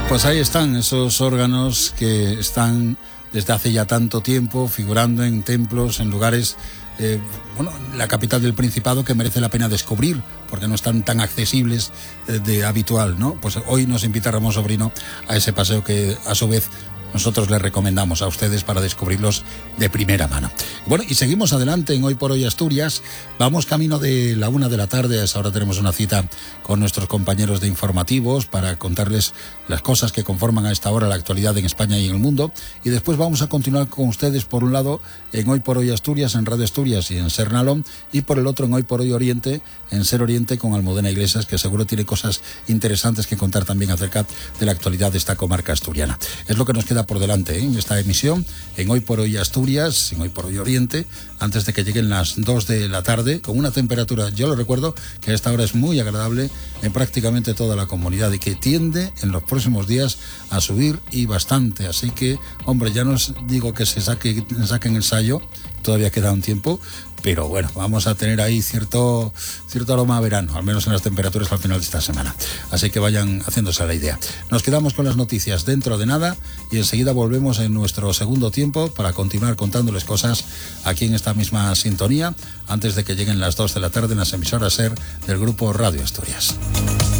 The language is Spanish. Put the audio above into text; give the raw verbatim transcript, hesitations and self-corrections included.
Pues ahí están esos órganos que están desde hace ya tanto tiempo figurando en templos, en lugares, eh, bueno, la capital del Principado, que merece la pena descubrir porque no están tan accesibles eh, de habitual, ¿no? Pues hoy nos invita Ramón Sobrino a ese paseo que a su vez nosotros les recomendamos a ustedes para descubrirlos de primera mano. Bueno, y seguimos adelante en Hoy por Hoy Asturias. Vamos camino de la una de la tarde. A esa hora tenemos una cita con nuestros compañeros de informativos para contarles las cosas que conforman a esta hora la actualidad en España y en el mundo. Y después vamos a continuar con ustedes, por un lado, en Hoy por Hoy Asturias, en Radio Asturias y en Ser Nalón, y por el otro en Hoy por Hoy Oriente, en Ser Oriente, con Almudena Iglesias, que seguro tiene cosas interesantes que contar también acerca de la actualidad de esta comarca asturiana. Es lo que nos queda por delante, ¿eh? En esta emisión, en Hoy por Hoy Asturias, en Hoy por Hoy Oriente, antes de que lleguen las dos de la tarde, con una temperatura, yo lo recuerdo, que a esta hora es muy agradable en prácticamente toda la comunidad y que tiende en los próximos días a subir y bastante. Así que, hombre, ya no os digo que se saque, saquen ensayo, todavía queda un tiempo, pero bueno, vamos a tener ahí cierto, cierto aroma a verano, al menos en las temperaturas al final de esta semana. Así que vayan haciéndose la idea. Nos quedamos con las noticias dentro de nada y enseguida volvemos en nuestro segundo tiempo para continuar contándoles cosas aquí en esta misma sintonía, antes de que lleguen las dos de la tarde en las emisoras SER del grupo Radio Asturias.